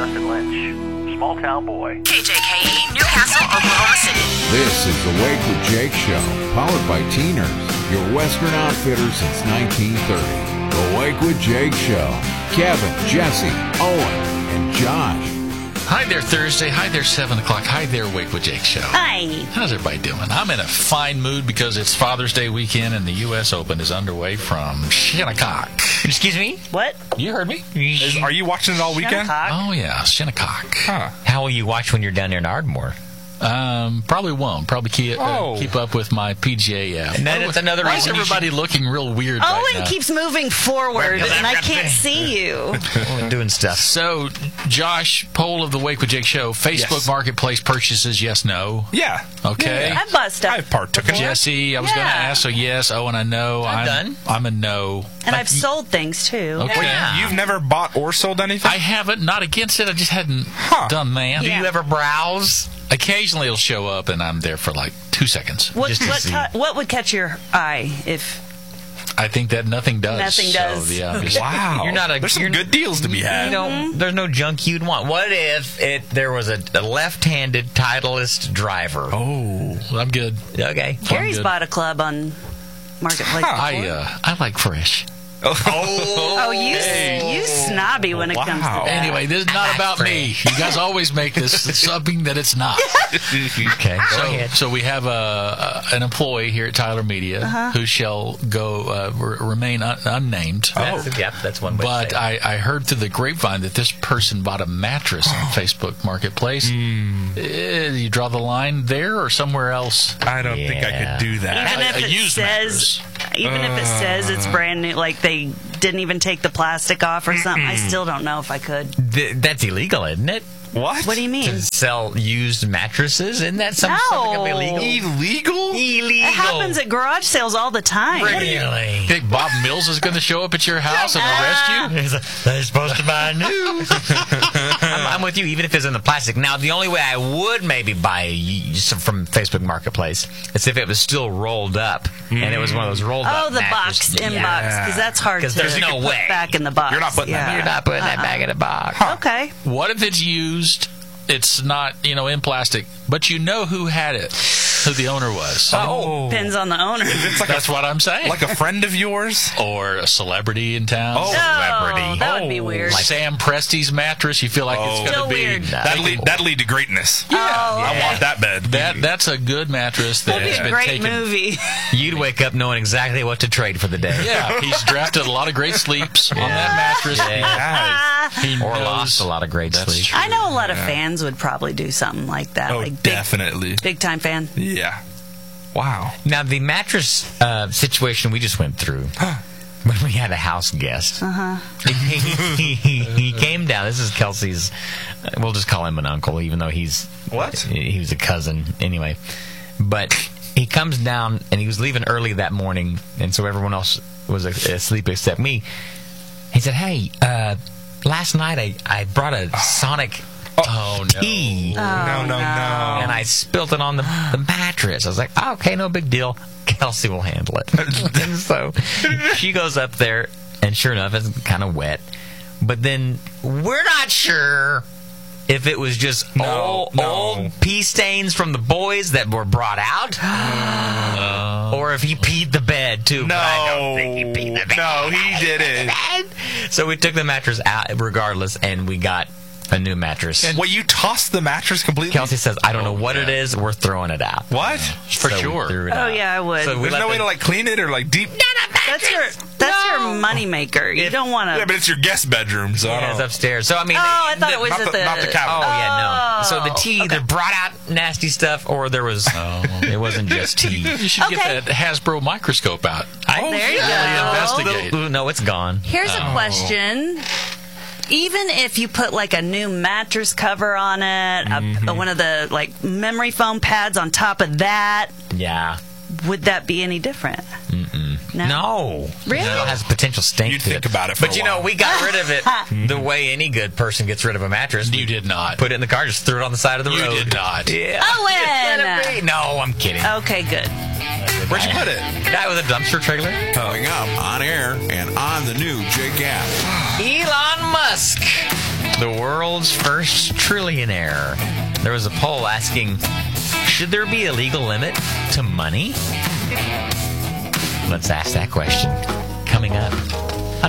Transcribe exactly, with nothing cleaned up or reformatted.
Jonathan Lynch, small town boy. K J K E, Newcastle, Oklahoma City. This is the Wake with Jake Show, powered by Teeners, your Western outfitter since nineteen thirty. The Wake with Jake Show. Kevin, Jesse, Owen, and Josh. Hi there, Thursday. Hi there, seven o'clock. Hi there, Wake with Jake Show. Hi. How's everybody doing? I'm in a fine mood because it's Father's Day weekend and the U S Open is underway from Shinnecock. Excuse me? What? You heard me? Is, are you watching it all weekend? Shinnecock? Oh, yeah, Shinnecock. Huh. How will you watch when you're down there in Ardmore? Um, probably won't. Probably keep, uh, Oh. keep up with my P G A app. And then it's another Why is reason you everybody looking real weird Owen right now? keeps moving forward, and I can't see you. We're doing stuff. So, Josh, poll of the Wake with Jake Show. Facebook Yes. Marketplace purchases, yes, no. Yeah. Okay. Yeah. I've bought stuff. I've partook in it. Jesse, I was going to Yeah. ask, so yes. Owen, I know. I'm I'm done. I'm a no. And I've sold things, too. Okay. Yeah. You've never bought or sold anything? I haven't, not against it. I just hadn't Huh. done that. Do Yeah. you ever browse? Occasionally it'll show up, and I'm there for like two seconds. What, Just to what, see. ti- what would catch your eye if... I think that nothing does. Nothing so, does. yeah, I'm just- Wow. You're not a- There's some you're- good deals to be had. You know, there's no junk you'd want. What if it there was a, a left-handed Titleist driver? Oh. I'm good. Okay. Gary's good. bought a club on Marketplace. Huh. I uh, I like fresh. Oh. Oh, you you snobby when it comes to Wow. that. Anyway, this is not about me. You guys always make this something that it's not. Okay. Go So, ahead. so we have a, a an employee here at Tyler Media Uh-huh. who shall go uh, r- remain un- unnamed. That's, yep, that's one way But to say it. I, I heard through the grapevine that this person bought a mattress on Facebook Marketplace. Eh, you draw the line there or somewhere else? I don't think I Yeah. could do that. Even A- if a it used says, even if it says it's brand new, like they didn't even take the plastic off or something, I still don't know if I could. Th- that's illegal, isn't it? What? What do you mean? To sell used mattresses? Isn't that some, No. something of illegal? Illegal? Illegal. It happens at garage sales all the time. Really? Think Bob Mills is going to show up at your house and arrest you? He's like, they're supposed to buy new. I'm, I'm with you, even if it's in the plastic. Now, the only way I would maybe buy a, some from Facebook Marketplace is if it was still rolled up, and it was one of those rolled up Oh, the box mattresses. in Yeah. box, because that's hard to 'Cause there's no put way. back in the box. You're not putting that- yeah. You're not putting that back in a box. Okay. What if it's used? It's not, you know, in plastic, but you know who had it, who the owner was. Oh. Depends on the owner. It's like That's a, what I'm saying. like a friend of yours? Or a celebrity in town. Oh. Oh, that would be Oh. weird. Like Sam Presti's mattress. You feel like it's Oh. going Still to be weird. That'd lead, that'd lead to greatness. Oh, I okay. want that bed. that. That's a good mattress that That'd be has a been great taken. movie. You'd wake up knowing exactly what to trade for the day. Yeah, he's drafted a lot of great sleeps on that mattress. Yes. He Or knows- lost a lot of great That's sleep. true. I know a lot of fans would probably do something like that. Oh, like big, definitely. big time fan. Yeah. Wow. Now, the mattress uh, situation we just went through, when we had a house guest, uh-huh. he, he, he, he came down. This is Kelsey's, uh, we'll just call him an uncle, even though he's... What? He was a cousin, anyway. But he comes down, and he was leaving early that morning, and so everyone else was asleep except me. He said, hey, uh, last night I, I brought a Sonic... Oh, no. tea. no, no, no. And I spilled it on the, the mattress. I was like, oh, okay, no big deal. Kelsey will handle it. And so she goes up there, and sure enough, it's kind of wet. But then we're not sure if it was just No, old, no. old pee stains from the boys that were brought out, or if he peed the bed, too. But I don't think he peed the bed. No, he didn't. So we took the mattress out regardless, and we got a new mattress. Well, you tossed the mattress completely? Kelsey says, I don't know what yeah. it is. We're throwing it out. What? For So we sure. threw it Oh, out. yeah, I would. So we There's let no way the- to, like, clean it or, like, deep... that's your that's your money maker. You don't want Yeah, to. but it's your guest bedroom, so I Yeah, don't it's know. upstairs. So I mean, Oh, I thought it was not at the- the. not the cabinet. Oh yeah, no. So the Oh, tea okay. either brought out nasty stuff, or there was. It wasn't just tea. You should Okay. get that Hasbro microscope out. I, There you Really go. investigate. Little- no, it's gone. Here's a question. Even if you put like a new mattress cover on it, a, one of the like memory foam pads on top of that, Yeah. would that be any different? Mm-mm. No. No. Really? It has potential stink You'd to think it. about it for But a you know, while. we got rid of it the way any good person gets rid of a mattress. You did not. Put it in the car, just threw it on the side of the You road. did not. Yeah. Owen! No, I'm kidding. Okay, good. Where'd you put it? Guy with a dumpster trailer. Coming up on air and on the new Jake app. Elon Musk the world's first trillionaire. There was a poll asking, should there be a legal limit to money? Let's ask that question coming up.